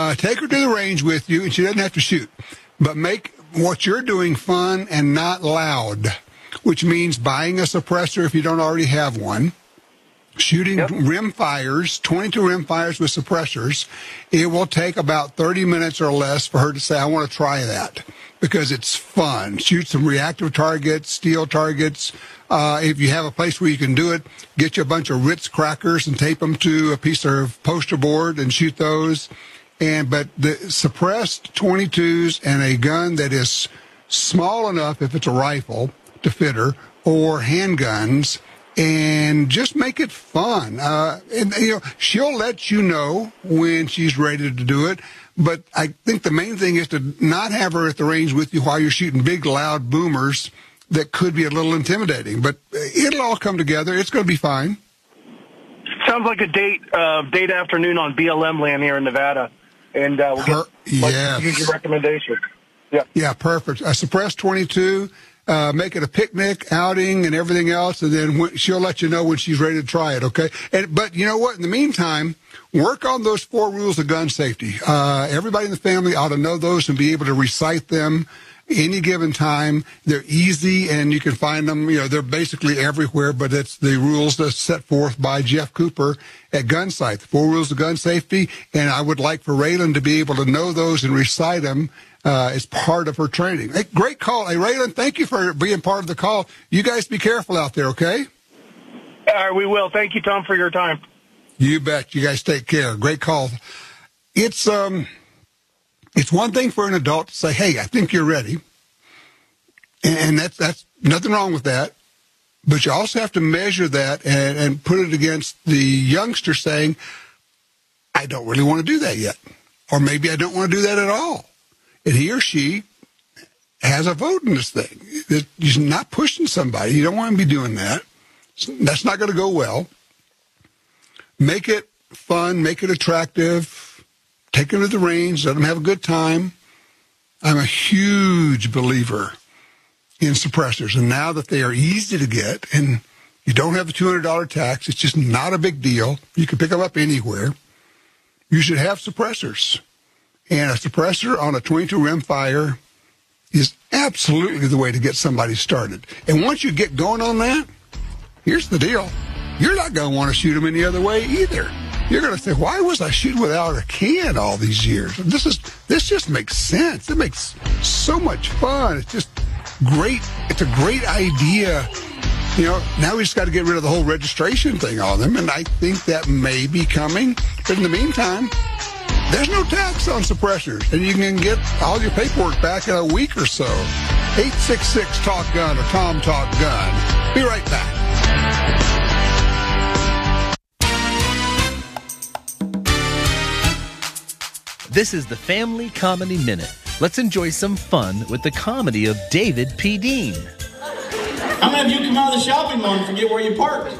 take her to the range with you, and she doesn't have to shoot. But make what you're doing fun and not loud, which means buying a suppressor if you don't already have one. Shooting rim fires, 22 rim fires with suppressors. It will take about 30 minutes or less for her to say, I want to try that, because it's fun. Shoot some reactive targets, steel targets. If you have a place where you can do it, get you a bunch of Ritz crackers and tape them to a piece of poster board and shoot those. But the suppressed 22s and a gun that is small enough, if it's a rifle, to fit her, or handguns, and just make it fun. And she'll let you know when she's ready to do it. But I think the main thing is to not have her at the range with you while you're shooting big, loud boomers that could be a little intimidating. But it'll all come together. It's going to be fine. Sounds like a date afternoon on BLM land here in Nevada. And we'll use your recommendation. Yeah, perfect. A suppressed 22. Make it a picnic, outing, and everything else, and then she'll let you know when she's ready to try it, okay? But you know what? In the meantime, work on those 4 rules of gun safety. Everybody in the family ought to know those and be able to recite them any given time. They're easy, and you can find them. They're basically everywhere, but it's the rules that's set forth by Jeff Cooper at Gunsight, the 4 rules of gun safety, and I would like for Raylan to be able to know those and recite them as part of her training. Hey, great call. Hey, Raylan, thank you for being part of the call. You guys be careful out there, okay? All right, we will. Thank you, Tom, for your time. You bet. You guys take care. Great call. It's one thing for an adult to say, hey, I think you're ready. And that's nothing wrong with that. But you also have to measure that and put it against the youngster saying, I don't really want to do that yet. Or maybe I don't want to do that at all. And he or she has a vote in this thing. You're not pushing somebody. You don't want to be doing that. That's not going to go well. Make it fun. Make it attractive. Take them to the range. Let them have a good time. I'm a huge believer in suppressors. And now that they are easy to get and you don't have the $200 tax, it's just not a big deal. You can pick them up anywhere. You should have suppressors. And a suppressor on a 22 rimfire is absolutely the way to get somebody started. And once you get going on that, here's the deal. You're not going to want to shoot them any other way either. You're going to think, why was I shooting without a can all these years? This just makes sense. It makes so much fun. It's just great. It's a great idea. Now we just got to get rid of the whole registration thing on them, and I think that may be coming. But in the meantime, there's no tax on suppressors, and you can get all your paperwork back in a week or so. 866-TALK-GUN or Tom Talk Gun. Be right back. This is the Family Comedy Minute. Let's enjoy some fun with the comedy of David P. Dean. How many of you come out of the shopping mall and forget where you parked?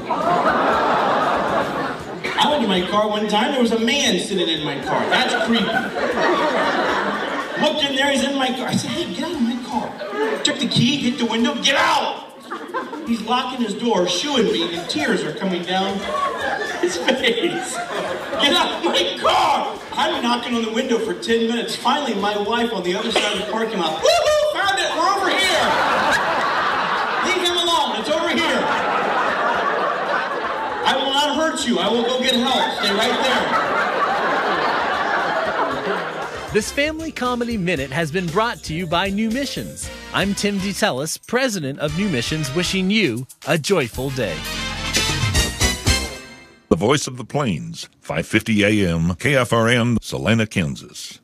I went to my car one time, there was a man sitting in my car. That's creepy. Looked in there, he's in my car. I said, hey, get out of my car. Took the key, hit the window, get out! He's locking his door, shooing me, and tears are coming down his face. Get out of my car! I'm knocking on the window for 10 minutes. Finally, my wife on the other side of the parking lot, woohoo, found it, we're over here! Leave him alone, it's over here. I will not hurt you. I will go get help. Stay right there. This Family Comedy Minute has been brought to you by New Missions. I'm Tim DeTellis, president of New Missions, wishing you a joyful day. The Voice of the Plains, 550 AM, KFRN, Salina, Kansas.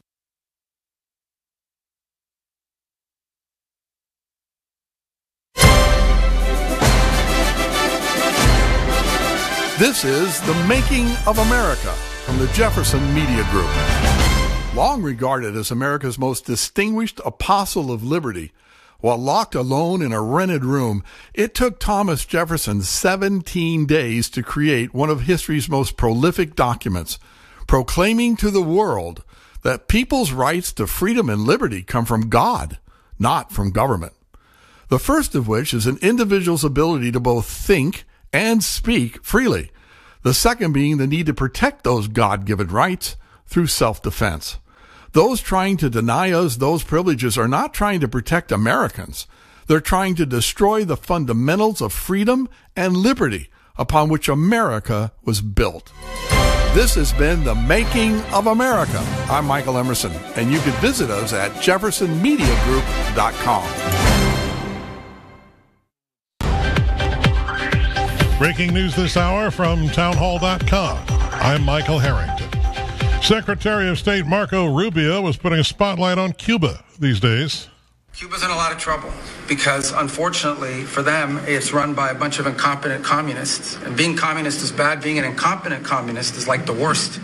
This is The Making of America from the Jefferson Media Group. Long regarded as America's most distinguished apostle of liberty, while locked alone in a rented room, it took Thomas Jefferson 17 days to create one of history's most prolific documents, proclaiming to the world that people's rights to freedom and liberty come from God, not from government. The first of which is an individual's ability to both think and speak freely. The second being the need to protect those God-given rights through self-defense. Those trying to deny us those privileges are not trying to protect Americans. They're trying to destroy the fundamentals of freedom and liberty upon which America was built. This has been The Making of America. I'm Michael Emerson, and you can visit us at jeffersonmediagroup.com. Breaking news this hour from townhall.com. I'm Michael Harrington. Secretary of State Marco Rubio was putting a spotlight on Cuba these days. Cuba's in a lot of trouble because, unfortunately, for them, it's run by a bunch of incompetent communists. And being communist is bad. Being an incompetent communist is like the worst.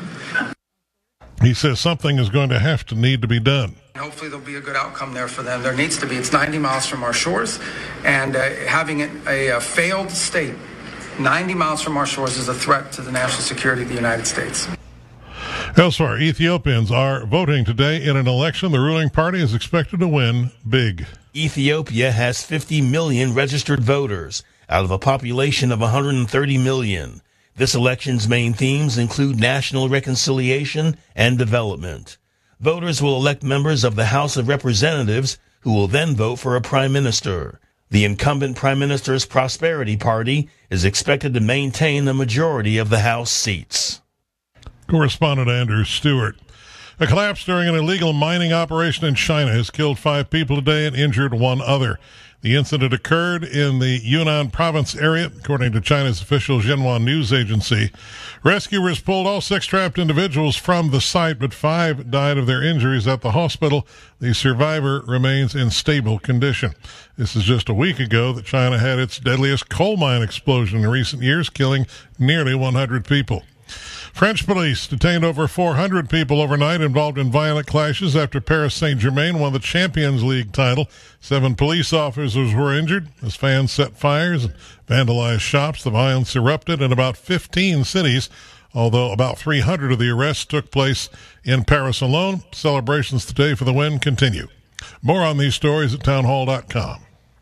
He says something is going to need to be done. Hopefully there'll be a good outcome there for them. There needs to be. It's 90 miles from our shores, and having it a failed state 90 miles from our shores is a threat to the national security of the United States. Elsewhere, Ethiopians are voting today in an election the ruling party is expected to win big. Ethiopia has 50 million registered voters out of a population of 130 million. This election's main themes include national reconciliation and development. Voters will elect members of the House of Representatives who will then vote for a prime minister. The incumbent prime minister's Prosperity Party is expected to maintain the majority of the House seats. Correspondent Andrew Stewart. A collapse during an illegal mining operation in China has killed 5 people today and injured 1 other. The incident occurred in the Yunnan province area, according to China's official Xinhua news agency. Rescuers pulled all 6 trapped individuals from the site, but 5 died of their injuries at the hospital. The survivor remains in stable condition. This is just a week ago that China had its deadliest coal mine explosion in recent years, killing nearly 100 people. French police detained over 400 people overnight involved in violent clashes after Paris Saint-Germain won the Champions League title. 7 police officers were injured as fans set fires and vandalized shops. The violence erupted in about 15 cities, although about 300 of the arrests took place in Paris alone. Celebrations today for the win continue. More on these stories at townhall.com.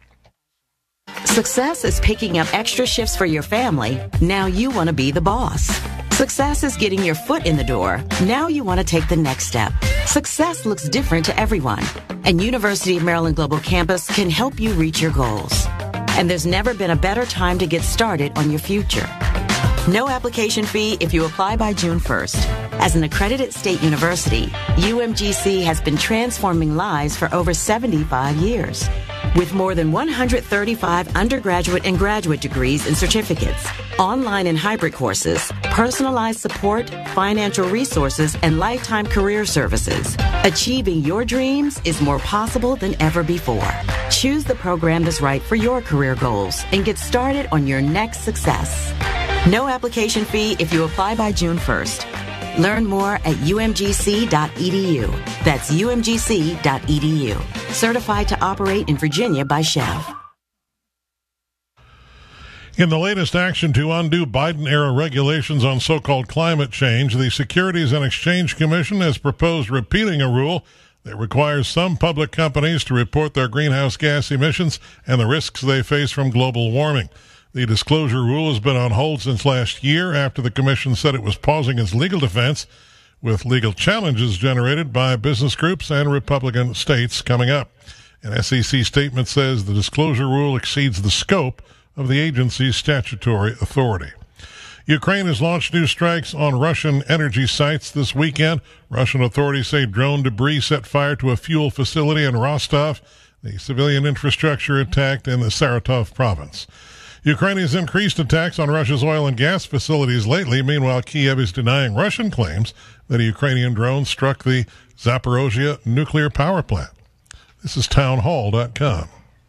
Success is picking up extra shifts for your family. Now you want to be the boss. Success is getting your foot in the door. Now you want to take the next step. Success looks different to everyone, and University of Maryland Global Campus can help you reach your goals. And there's never been a better time to get started on your future. No application fee if you apply by June 1st. As an accredited state university, UMGC has been transforming lives for over 75 years. With more than 135 undergraduate and graduate degrees and certificates, online and hybrid courses, personalized support, financial resources, and lifetime career services, achieving your dreams is more possible than ever before. Choose the program that's right for your career goals and get started on your next success. No application fee if you apply by June 1st. Learn more at umgc.edu. That's umgc.edu. Certified to operate in Virginia by Chev. In the latest action to undo Biden-era regulations on so-called climate change, the Securities and Exchange Commission has proposed repealing a rule that requires some public companies to report their greenhouse gas emissions and the risks they face from global warming. The disclosure rule has been on hold since last year after the commission said it was pausing its legal defense, with legal challenges generated by business groups and Republican states coming up. An SEC statement says the disclosure rule exceeds the scope of the agency's statutory authority. Ukraine has launched new strikes on Russian energy sites this weekend. Russian authorities say drone debris set fire to a fuel facility in Rostov, the civilian infrastructure attacked in the Saratov province. Ukraine has increased attacks on Russia's oil and gas facilities lately. Meanwhile, Kiev is denying Russian claims that a Ukrainian drone struck the Zaporozhye nuclear power plant. This is townhall.com.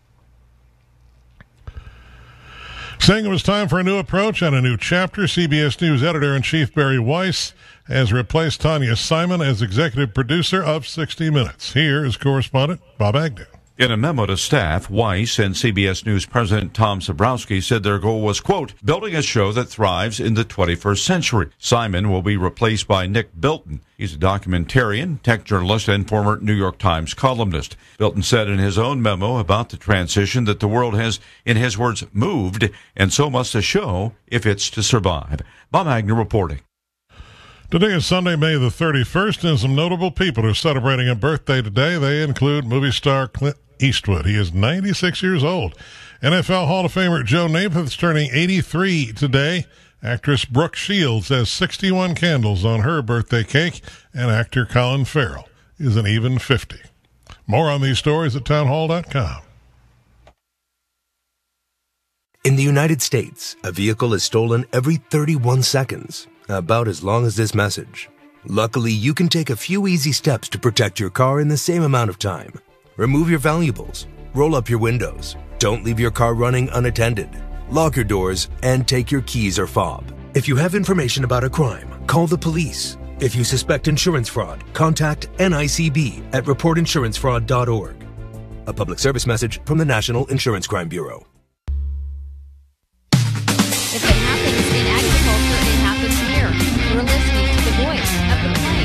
Saying it was time for a new approach and a new chapter, CBS News editor-in-chief Barry Weiss has replaced Tanya Simon as executive producer of 60 Minutes. Here is correspondent Bob Agnew. In a memo to staff, Weiss and CBS News President Tom Sabrowski said their goal was, quote, building a show that thrives in the 21st century. Simon will be replaced by Nick Bilton. He's a documentarian, tech journalist, and former New York Times columnist. Bilton said in his own memo about the transition that the world has, in his words, moved, and so must a show if it's to survive. Bob Agnew reporting. Today is Sunday, May the 31st, and some notable people are celebrating a birthday today. They include movie star Clint Eastwood. He is 96 years old. NFL Hall of Famer Joe Namath is turning 83 today. Actress Brooke Shields has 61 candles on her birthday cake, and actor Colin Farrell is an even 50. More on these stories at townhall.com. In the United States, a vehicle is stolen every 31 seconds, about as long as this message. Luckily, you can take a few easy steps to protect your car in the same amount of time. Remove your valuables, roll up your windows, don't leave your car running unattended, lock your doors, and take your keys or fob. If you have information about a crime, call the police. If you suspect insurance fraud, contact NICB at reportinsurancefraud.org. A public service message from the National Insurance Crime Bureau.